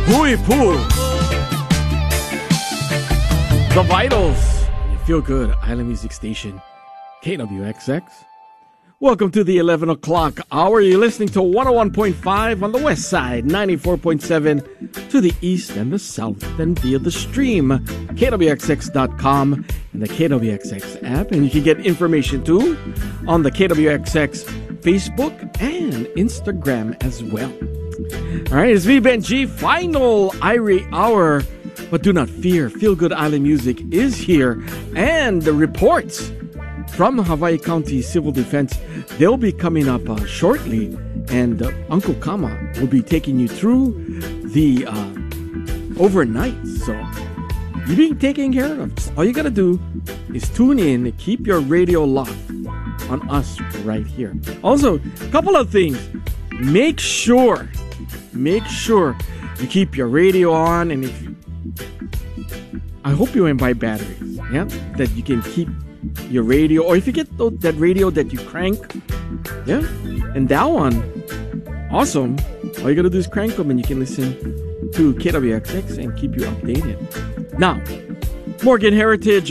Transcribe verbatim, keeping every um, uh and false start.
Hui Poo. The Vitals. You feel good. Island Music Station. K W X X. Welcome to the eleven o'clock hour. You're listening to one oh one point five on the west side, ninety-four point seven to the east and the south, and via the stream, K W X X dot com and the K W X X app. And you can get information too on the K W X X Facebook and Instagram as well. All right, it's me, Benji. Final Irie Hour. But do not fear, Feel Good Island Music is here. And the reports from Hawaii County Civil Defense, they'll be coming up uh, shortly. And uh, Uncle Kama will be taking you through the uh, overnight. So you're being taken care of. All you got to do is tune in, keep your radio locked on us right here. Also, a couple of things. Make sure, make sure you keep your radio on. And if you, I hope you invite batteries, yeah, that you can keep your radio, or if you get th- that radio that you crank, yeah, and that one, awesome. All you gotta do is crank them, and you can listen to K W X X and keep you updated. Now, Morgan Heritage